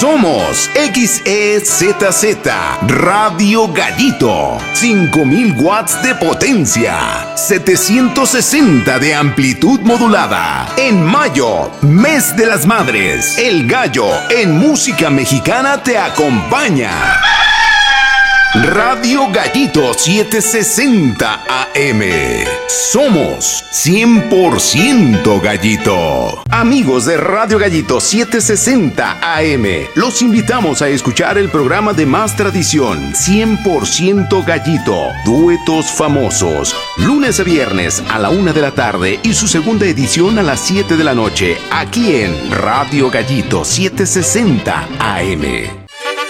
Somos XEZZ Radio Gallito. 5000 watts de potencia. 760 de amplitud modulada. En mayo, mes de las madres, el gallo en música mexicana te acompaña. Radio Gallito 760 AM. Somos 100% Gallito. Amigos de Radio Gallito 760 AM, los invitamos a escuchar el programa de más tradición, 100% Gallito, duetos famosos. Lunes a viernes a la 1 de la tarde y su segunda edición a las 7 de la noche, aquí en Radio Gallito 760 AM.